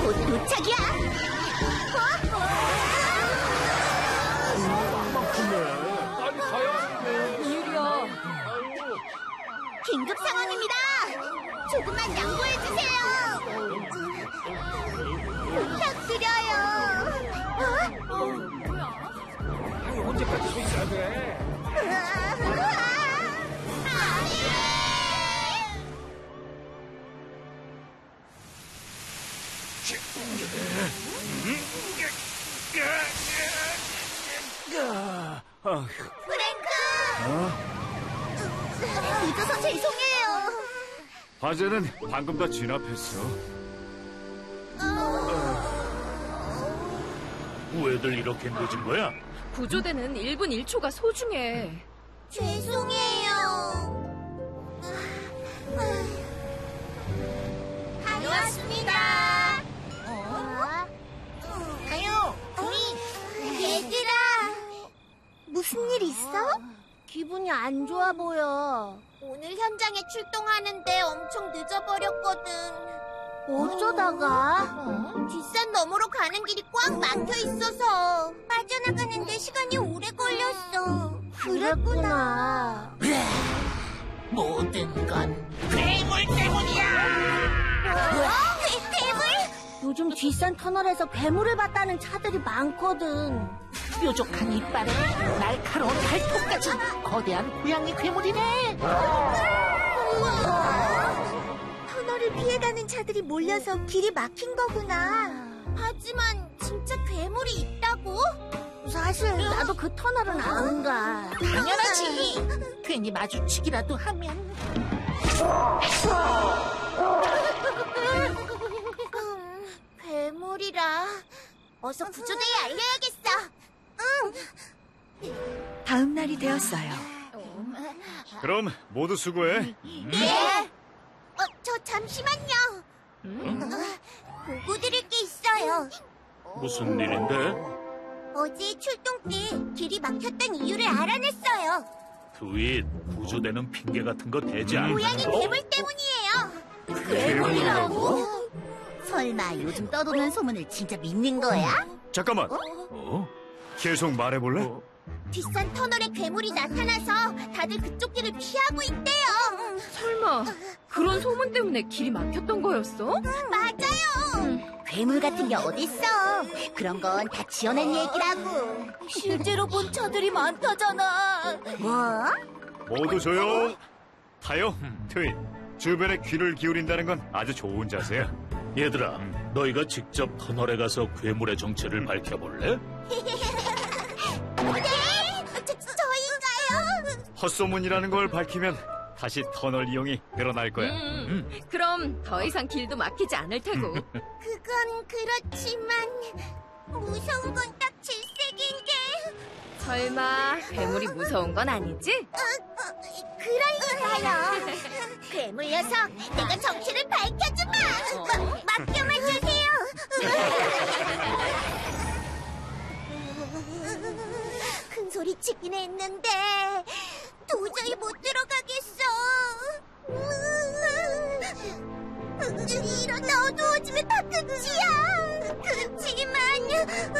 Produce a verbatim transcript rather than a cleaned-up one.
곧 도착이야. 빨리 가야 돼. 일이야. 긴급 상황입니다. 조금만 양보해주세요. 부탁드려요. 언제까지 서 있어야 돼? 프랭크! 늦어서 죄송해요. 화재는 방금 다 진압했어. 왜들 이렇게 늦은 거야? 구조대는 일 분 일 초가 소중해. 죄송해요. 다녀왔습니다. 아유, 우리 얘들아. 무슨 일 있어? 기분이 안 좋아 보여. 오늘 현장에 출동하는데 엄청 늦어버렸거든. 어쩌다가? 뒷산 너머로 가는 길이 꽉 막혀 있어서 빠져나가는데 시간이 오래 걸렸어. 그랬구나. 모든 건 괴물 때문이야! 어? 괴, 괴물? 요즘 뒷산 터널에서 괴물을 봤다는 차들이 많거든. 뾰족한 이빨에 날카로운 발톱까지 거대한 고양이 괴물이네. 터널을 피해가는 차들이 몰려서 길이 막힌 거구나. 하지만 진짜 괴물이 있다고? 사실 나도 그 터널은 안 가. 당연하지. 괜히 마주치기라도 하면. 음, 괴물이라. 어서 구조대에 알려야겠어. 응. 다음 날이 되었어요. 그럼 모두 수고해. 네. 어, 저 잠시만요. 어, 보고 드릴 게 있어요. 무슨 일인데? 어제 출동 때 길이 막혔던 이유를 알아냈어요. 트윗, 구조대는 핑계 같은 거 대지 않아. 고양이 괴물 때문이에요. 괴물이라고? 설마 요즘 떠도는 소문을 진짜 믿는 거야? 잠깐만. 어? 계속 말해볼래? 어? 뒷산 터널에 괴물이 나타나서 다들 그쪽 길을 피하고 있대요. 설마 그런 소문 때문에 길이 막혔던 거였어? 맞아요. 괴물 같은 게 어딨어. 그런 건 다 지어낸 얘기라고. 실제로 본 차들이 많다잖아. 뭐? 모두 조용. 타요, 트윗. 주변에 귀를 기울인다는 건 아주 좋은 자세야. 얘들아, 너희가 직접 터널에 가서 괴물의 정체를 밝혀볼래? 네? 저, 저희가요? 헛소문이라는 걸 밝히면 다시 터널 이용이 늘어날 거야. 음, 그럼 더 이상 길도 막히지 않을 테고. 그건 그렇지만 무서운 건 딱 질색인 게. 설마 괴물이 무서운 건 아니지? 어, 어, 그러니까요. 괴물 녀석, 내가 정체를 밝혀주마. 마, 맡겨만 주세요. 큰 소리 치긴 했는데 도저히 못 들어가겠어. 이러다 어두워지면 다 끝이야. 그치만